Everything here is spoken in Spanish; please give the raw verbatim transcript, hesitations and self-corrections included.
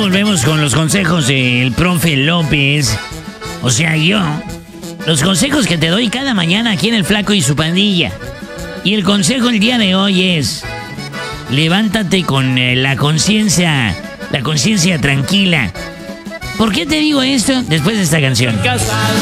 volvemos con los consejos del profe López. O sea, yo. Los consejos que te doy cada mañana aquí en El Flaco y su Pandilla. Y el consejo el día de hoy es: levántate con eh, la conciencia, la conciencia tranquila. ¿Por qué te digo esto? Después de esta canción.